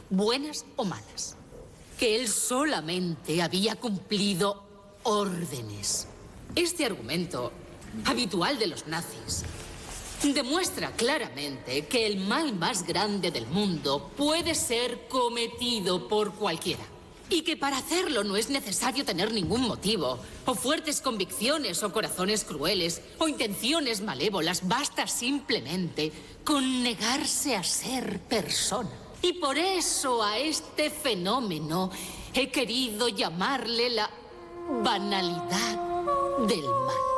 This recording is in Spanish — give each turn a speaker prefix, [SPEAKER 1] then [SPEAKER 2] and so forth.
[SPEAKER 1] buenas o malas. Que él solamente había cumplido órdenes. Este argumento, habitual de los nazis, demuestra claramente que el mal más grande del mundo puede ser cometido por cualquiera. Y que para hacerlo no es necesario tener ningún motivo, o fuertes convicciones, o corazones crueles, o intenciones malévolas. Basta simplemente con negarse a ser persona. Y por eso a este fenómeno he querido llamarle la banalidad del mal.